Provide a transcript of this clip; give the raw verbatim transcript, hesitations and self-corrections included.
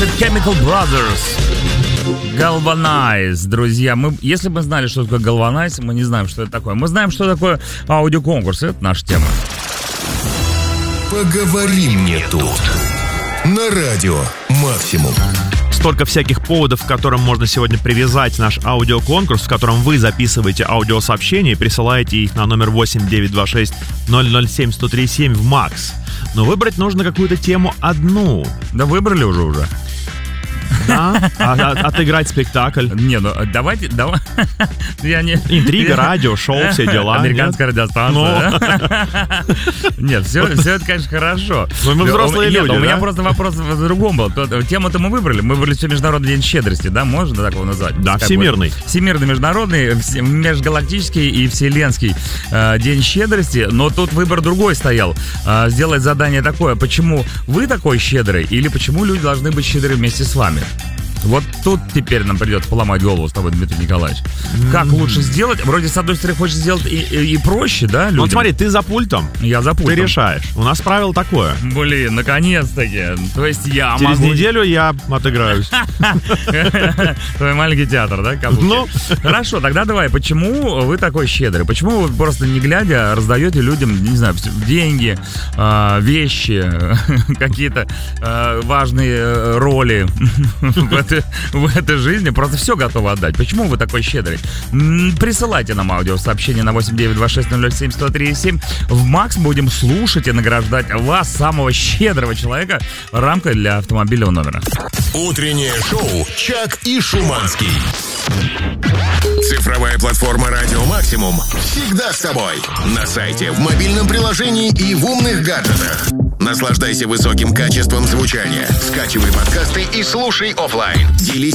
слушает Chemical Brothers. Galvanize, друзья. Мы, если бы мы знали, что такое Galvanize, мы не знаем, что это такое. Мы знаем, что такое аудиоконкурс. Это наша тема. Поговори мне тут. На радио Максимум. Столько всяких поводов, к которым можно сегодня привязать наш аудиоконкурс, в котором вы записываете аудиосообщения и присылаете их на номер восемь девятьсот двадцать шесть ноль ноль семь сто три семь в Макс. Но выбрать нужно какую-то тему одну. Да выбрали уже уже. Да? А, а, отыграть спектакль. Не, ну давайте, давай. Я не... Интрига, радио, шоу, все дела. Американская нет? радиостанция. Ну. Нет, все, все это, конечно, хорошо. Но мы взрослые Нет, люди, у меня да? просто вопрос в другом был. Тему-то мы выбрали. Мы выбрали все Международный день щедрости, да? Можно так его назвать? Да, как всемирный. Вот. Всемирный, международный, межгалактический и вселенский э, день щедрости. Но тут выбор другой стоял. Э, сделать задание такое. Почему вы такой щедрый? Или почему люди должны быть щедры вместе с вами? Вот тут теперь нам придется поломать голову с тобой, Дмитрий Николаевич. Mm-hmm. Как лучше сделать? Вроде, с одной стороны, хочешь сделать и, и, и проще, да, людям? Вот смотри, ты за пультом. Я за пультом. Ты решаешь. У нас правило такое. Блин, наконец-таки. То есть я Через могу... неделю я отыграюсь. Твой маленький театр, да? Ну. Хорошо, тогда давай. Почему вы такой щедрый? Почему вы просто не глядя раздаете людям, не знаю, деньги, вещи, какие-то важные роли в этой в этой жизни, просто все готовы отдать. Почему вы такой щедрый? М-м, присылайте нам аудиосообщение на восемь девятьсот двадцать шесть ноль ноль семь сто три семь. В Макс будем слушать и награждать вас, самого щедрого человека, рамкой для автомобильного номера. Утреннее шоу «Чак и Шуманский». Цифровая платформа «Радио Максимум» всегда с тобой. На сайте, в мобильном приложении и в умных гаджетах. Наслаждайся высоким качеством звучания. Скачивай подкасты и слушай офлайн. Делись